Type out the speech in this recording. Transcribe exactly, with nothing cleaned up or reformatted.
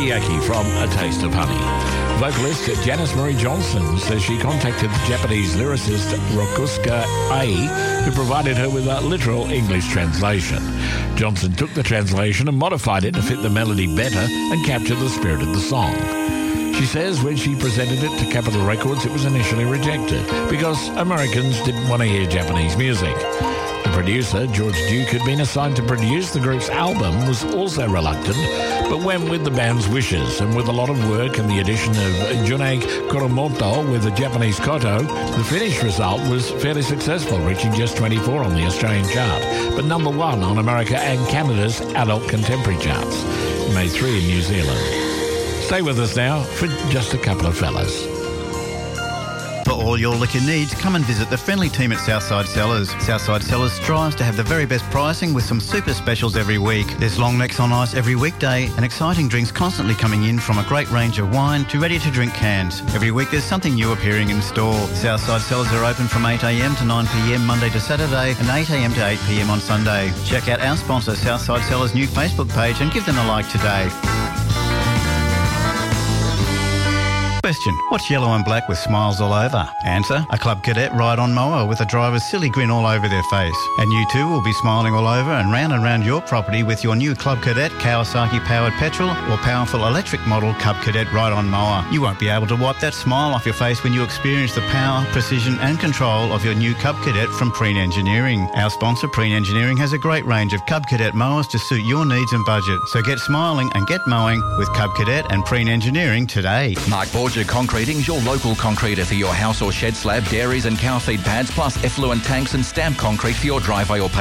Sukiyaki from A Taste of Honey. Vocalist Janice Marie Johnson says she contacted the Japanese lyricist Rokusuke Ai, who provided her with a literal English translation. Johnson took the translation and modified it to fit the melody better and capture the spirit of the song. She says when she presented it to Capitol Records, it was initially rejected because Americans didn't want to hear Japanese music. The producer, George Duke, had been assigned to produce the group's album, was also reluctant, but went with the band's wishes. And with a lot of work and the addition of Junei Kuramoto with a Japanese koto, the finished result was fairly successful, reaching just twenty-four on the Australian chart, but number one on America and Canada's adult contemporary charts. It made three in New Zealand. Stay with us now for just a couple of fellas. For all your liquor needs, come and visit the friendly team at Southside Cellars. Southside Cellars strives to have the very best pricing with some super specials every week. There's long necks on ice every weekday and exciting drinks constantly coming in, from a great range of wine to ready-to-drink cans. Every week there's something new appearing in store. Southside Cellars are open from eight a m to nine p m Monday to Saturday and eight a m to eight p m on Sunday. Check out our sponsor Southside Cellars' new Facebook page and give them a like today. Question: what's yellow and black with smiles all over? Answer: a Club Cadet ride-on mower with a driver's silly grin all over their face. And you too will be smiling all over and round and round your property with your new Club Cadet Kawasaki-powered petrol or powerful electric model Club Cadet ride-on mower. You won't be able to wipe that smile off your face when you experience the power, precision and control of your new Cub Cadet from Preen Engineering. Our sponsor, Preen Engineering, has a great range of Cub Cadet mowers to suit your needs and budget. So get smiling and get mowing with Cub Cadet and Preen Engineering today. Mark Borgia Concreting's your local concreter for your house or shed slab, dairies and cow feed pads, plus effluent tanks and stamped concrete for your driveway or